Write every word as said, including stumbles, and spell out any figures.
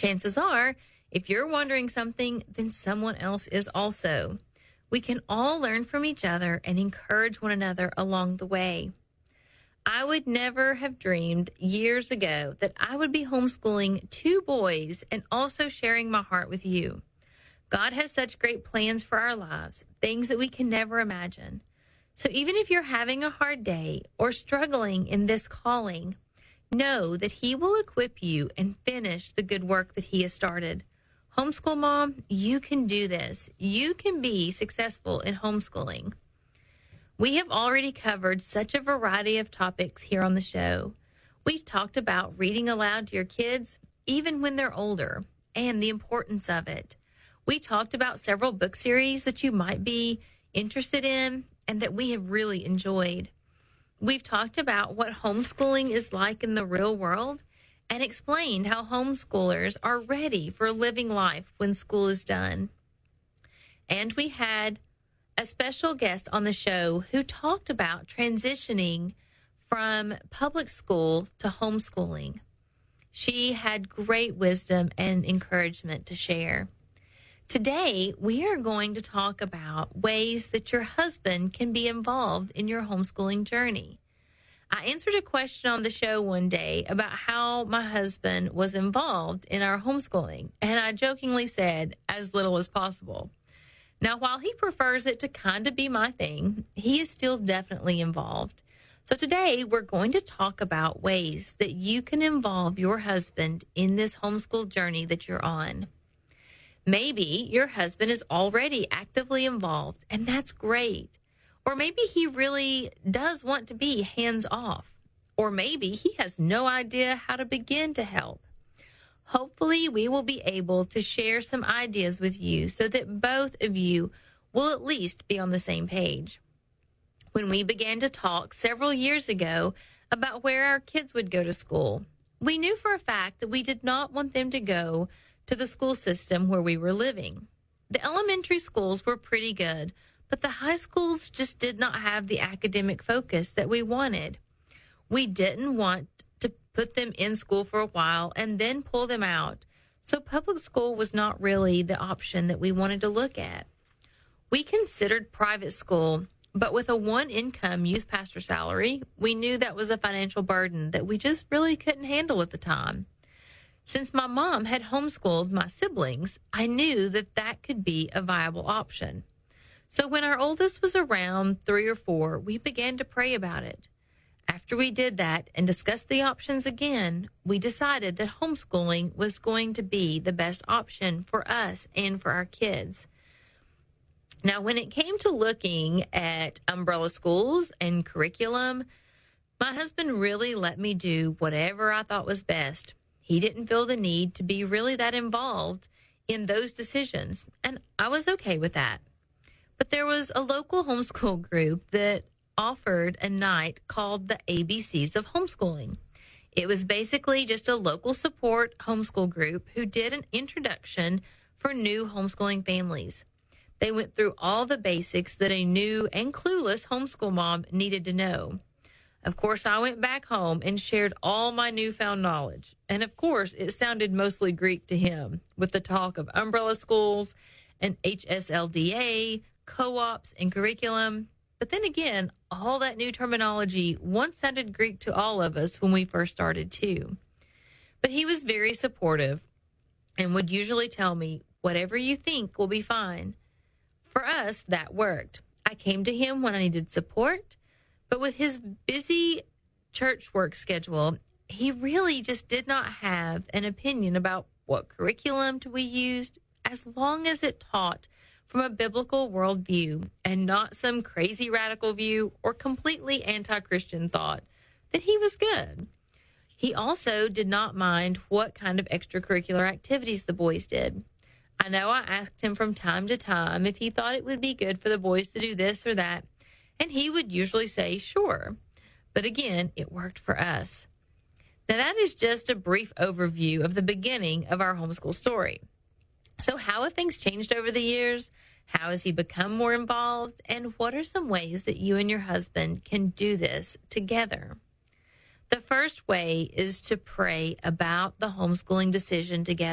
Chances are, if you're wondering something, then someone else is also. We can all learn from each other and encourage one another along the way. I would never have dreamed years ago that I would be homeschooling two boys and also sharing my heart with you. God has such great plans for our lives, things that we can never imagine. So even if you're having a hard day or struggling in this calling, know that He will equip you and finish the good work that He has started. Homeschool mom, you can do this. You can be successful in homeschooling. We have already covered such a variety of topics here on the show. We've talked about reading aloud to your kids, even when they're older, and the importance of it. We talked about several book series that you might be interested in and that we have really enjoyed. We've talked about what homeschooling is like in the real world and explained how homeschoolers are ready for living life when school is done. And we had a special guest on the show who talked about transitioning from public school to homeschooling. She had great wisdom and encouragement to share. Today, we are going to talk about ways that your husband can be involved in your homeschooling journey. I answered a question on the show one day about how my husband was involved in our homeschooling, and I jokingly said, as little as possible. Now, while he prefers it to kind of be my thing, he is still definitely involved. So today, we're going to talk about ways that you can involve your husband in this homeschool journey that you're on. Maybe your husband is already actively involved, and that's great. Or maybe he really does want to be hands-off. Or maybe he has no idea how to begin to help. Hopefully, we will be able to share some ideas with you so that both of you will at least be on the same page. When we began to talk several years ago about where our kids would go to school, we knew for a fact that we did not want them to go to the school system where we were living. The elementary schools were pretty good, but the high schools just did not have the academic focus that we wanted. We didn't want to put them in school for a while and then pull them out, so public school was not really the option that we wanted to look at. We considered private school, but with a one-income youth pastor salary, we knew that was a financial burden that we just really couldn't handle at the time. Since my mom had homeschooled my siblings, I knew that that could be a viable option. So when our oldest was around three or four, we began to pray about it. After we did that and discussed the options again, we decided that homeschooling was going to be the best option for us and for our kids. Now, when it came to looking at umbrella schools and curriculum, my husband really let me do whatever I thought was best. He didn't feel the need to be really that involved in those decisions, and I was okay with that. But there was a local homeschool group that offered a night called the A B Cs of Homeschooling. It was basically just a local support homeschool group who did an introduction for new homeschooling families. They went through all the basics that a new and clueless homeschool mom needed to know. Of course, I went back home and shared all my newfound knowledge. And of course, it sounded mostly Greek to him with the talk of umbrella schools and H S L D A, co-ops, and curriculum. But then again, all that new terminology once sounded Greek to all of us when we first started too. But he was very supportive and would usually tell me, whatever you think will be fine. For us, that worked. I came to him when I needed support, but with his busy church work schedule, he really just did not have an opinion about what curriculum to be used, as long as it taught from a biblical worldview and not some crazy radical view or completely anti-Christian thought, that he was good. He also did not mind what kind of extracurricular activities the boys did. I know I asked him from time to time if he thought it would be good for the boys to do this or that, and he would usually say, sure. But again, it worked for us. Now, that is just a brief overview of the beginning of our homeschool story. So how have things changed over the years? How has he become more involved? And what are some ways that you and your husband can do this together? The first way is to pray about the homeschooling decision together.